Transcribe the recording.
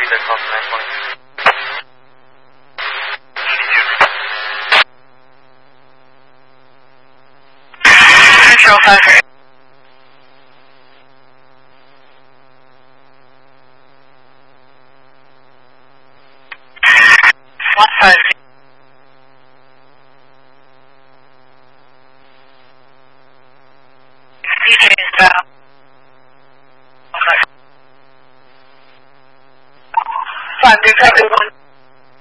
the call 9.2. Control 5. One 5. DJ is down.